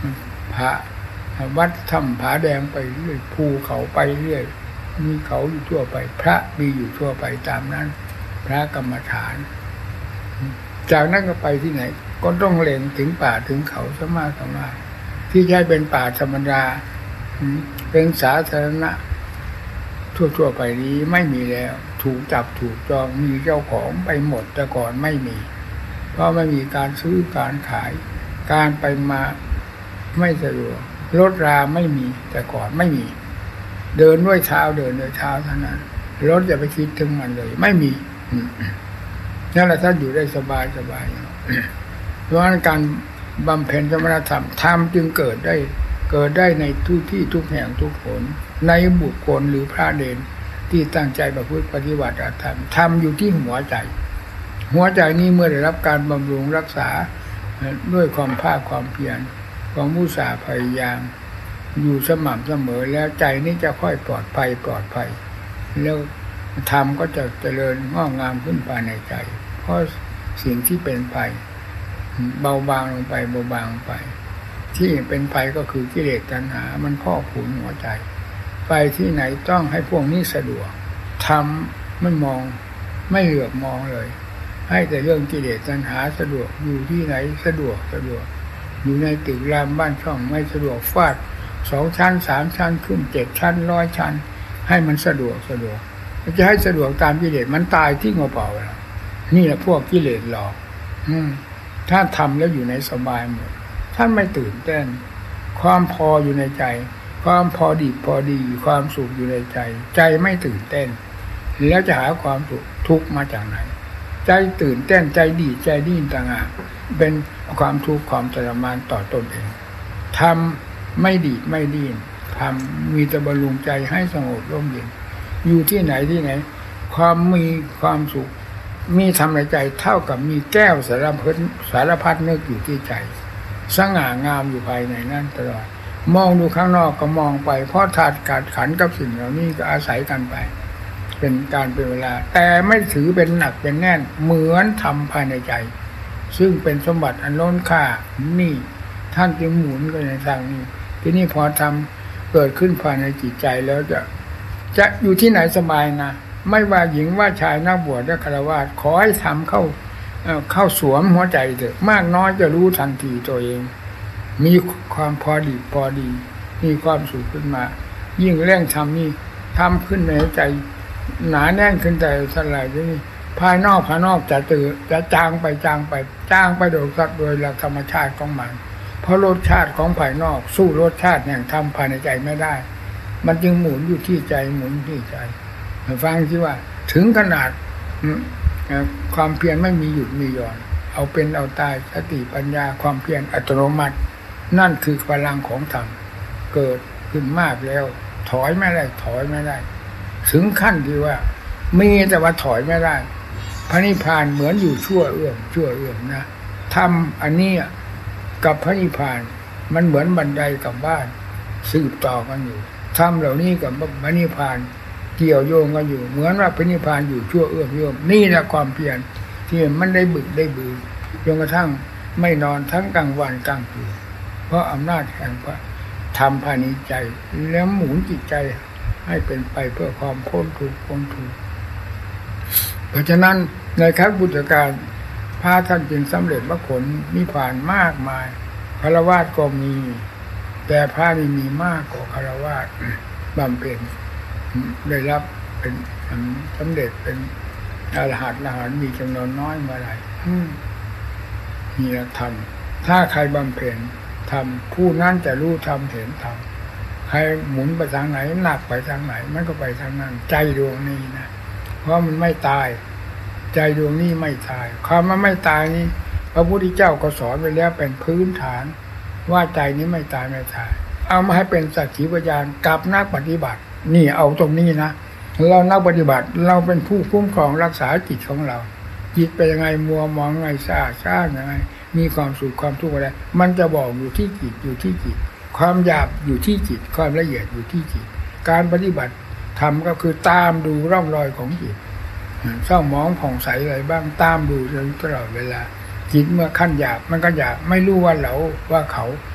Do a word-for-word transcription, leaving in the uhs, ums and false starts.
ผาวัดถ้ำผาแดงไปเรื่อยภูเขาไปเรื่อยมีเขาอยู่ทั่วไปพระมีอยู่ทั่วไปตามนั้นพระกรรมฐานจากนั้นก็ไปที่ไหนก็ต้องเล็งถึงป่าถึงเขาสมากสมากที่ใช้เป็นป่าธรรมดาเป็นสาธารณะทั่วๆไปนี้ไม่มีแล้วถูกจับถูกจองมีเจ้าของไปหมดแต่ก่อนไม่มีเพราะไม่มีการซื้อการขายการไปมาไม่สะดวกรถราไม่มีแต่ก่อนไม่มีเดินด้วยเท้าเดินด้วยเท้าเท่านั้นรถอย่าไปคิดถึงมันเลยไม่มีนั่นแหละท่านอยู่ได้สบายสบายเพราะฉะนั้นการบำเพ็ญสมณธรรมธรรมจึงเกิดได้เกิดได้ในทุกที่ทุกแห่งทุกคนในบุคคลหรือพระเนรที่ตั้งใจประพฤติปฏิบัติธรรมธรรมอยู่ที่หัวใจหัวใจนี้เมื่อได้รับการบำรุงรักษาด้วยความภาคความเพียรความมุสาพยายามอยู่สม่ำเสมอแล้วใจนี้จะค่อยปลอดภัยปลอดภัยแล้วธรรมก็จะเจริญงอกงามขึ้นภายในใจเพราะสิ่งที่เป็นภัยเบาบางลงไปเบาบางลงไปที่เป็นภัยก็คือกิเลสตัณหามันพอกพูนหัวใจไปที่ไหนต้องให้พวกนี้สะดวกทำไม่มองไม่เหลือบมองเลยให้แต่เรื่องกิเลสตัณหาสะดวกอยู่ที่ไหนสะดวกสะดวกอยู่ในตึกรามบ้านช่องไม่สะดวกฟาดสองชั้นสามชั้นขึ้นเจ็ดชั้นร้อยชั้นให้มันสะดวกสะดวกจะให้สะดวกตามกิเลสมันตายที่งอเปล่าแล้วนี่แหละพวกกิเลสหลอกอืมถ้าทำแล้วอยู่ในสบายหมดท่านไม่ตื่นเต้นความพออยู่ในใจความพอดีพอดีความสุขอยู่ในใจใจไม่ตื่นเต้นแล้วจะหาความสุขทุกข์มาจากไหนใจตื่นเต้นใจดีใจดิ้นต่างหากเป็นความทุกข์ความทรมานต่อตนเองทำไม่ดีไม่ดิ้นทำมีแต่บำรุงใจให้สงบร่มเย็นอยู่ที่ไหนที่ไหนความมีความสุขมีธรรมในใจเท่ากับมีแก้วสารพัดสารพัดนึกอยู่ที่ใจสง่างามอยู่ภายในนั่นตลอดมองดูข้างนอกก็มองไปเพราะธาตุกัดขันกับสิ่งเหล่านี้ก็อาศัยกันไปเป็นการเป็นเวลาแต่ไม่ถือเป็นหนักเป็นแน่นเหมือนทำภายในใจซึ่งเป็นสมบัติอันล้นค่านี่ท่านจึงหมุนกันในทางนี้ที่นี่พอทำเกิดขึ้นภายในจิตใจแล้วจะจะอยู่ที่ไหนสบายนะไม่ว่าหญิงว่าชายนักบวชและฆราวาสขอให้ทำเข้าเข้าสวมหัวใจเถอะมากน้อยจะรู้ทันทีตัวเองมีความพอดีพอดีมีความสุขขึ้นมายิ่งเร่งทำนี่ทำขึ้นในใจหนาแน่นขึ้นใจสลายที่นี่ภายนอกภายนอกจะตื่นจะจางไปจางไปจางไปโดยสักโดยหลักธรรมชาติของมันเพราะรสชาติของภายนอกสู้รสชาติแห่งธรรมภายในใจไม่ได้มันจึงหมุนอยู่ที่ใจหมุนที่ใจฟังที่ว่าถึงขนาดความเพียรไม่มีหยุดมีหย่อนเอาเป็นเอาตายสติปัญญาความเพียรอัตโนมัตินั่นคือพลังของธรรมเกิดขึ้นมากแล้วถอยไม่ได้ถอยไม่ได้ถึงขั้นที่ว่ามีแต่ว่าถอยไม่ได้พระนิพพานเหมือนอยู่ชั่วเอื้อมชั่วเอื้อมนะธรรมอันนี้กับพระนิพพานมันเหมือนบันไดกับบ้านสืบต่อกันอยู่ธรรมเหล่านี้กับพระนิพพานเกี่ยวโยงกันอยู่เหมือนว่าพระนิพพานอยู่ชั่วเอื้อมโยมนี่แหละความเพียรที่มันได้บึกได้บือจนกระทั่งไม่นอนทั้งกลางวันกลางคืนเพราะอำนาจแห่งพระธรรมภายในใจแล้วหมุนจิตใจให้เป็นไปเพื่อความพ้นทุกข์พ้นทุกข์เพราะฉะนั้นในครั้งพุทธกาลพระท่านจึงสำเร็จมรรคผลนิพพานมากมายฆราวาสก็มีแต่พระนี่มีมากกว่าฆราวาสบำเพ็ญได้รับเป็นสำเร็จเป็นอรหันต์อรหันต์มีจำนวนน้อยเมื่อไหร่นี่แหละธรรมถ้าใครบำเพ็ญธรรมผู้นั้นจะรู้ธรรมเห็นธรรมใครหมุนไปทางไหนหนักไปทางไหนมันก็ไปทางนั้นใจดวงนี้นะเพราะมันไม่ตายใจดวงนี้ไม่ตายความว่าไม่ตายนี้พระพุทธเจ้าก็สอนไว้แล้วเป็นพื้นฐานว่าใจนี้ไม่ตายไม่ตายเอามาให้เป็นสักขีพยานกับนักปฏิบัตินี่เอาตรงนี้นะเรานักปฏิบัติเราเป็นผู้คุ้มครองรักษาจิตของเราจิตเป็นยังไงมัวมองไงซ่าซ่ายังไงมีความสุขความทุกข์อะไรมันจะบอกอยู่ที่จิตอยู่ที่จิตความหยาบอยู่ที่จิตความละเอียดอยู่ที่จิตการปฏิบัติธรรมก็คือตามดูร่องรอยของจิตเศร้าหมองผ่องใสอะไรบ้างตามดูตลอดเวลาจิตเมื่อขั้นหยาบมันก็หยาบไม่รู้ว่าเราว่าเขา